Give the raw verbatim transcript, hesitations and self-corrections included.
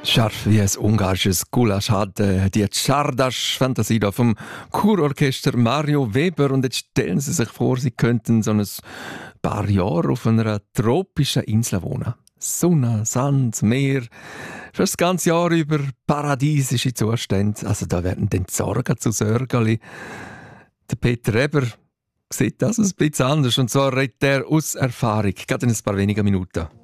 Scharf wie ein ungarisches Gulasch hat äh, die Czardas-Fantasie da vom Kurorchester Mario Weber. Und jetzt stellen Sie sich vor, Sie könnten so ein paar Jahre auf einer tropischen Insel wohnen. Sonne, Sand, Meer, schon das ganze Jahr über paradiesische Zustände. Also da werden dann die Sorgen zu Sörgeli. Der Peter Eber sieht das ein bisschen anders und zwar redet er aus Erfahrung, gerade in ein paar wenigen Minuten.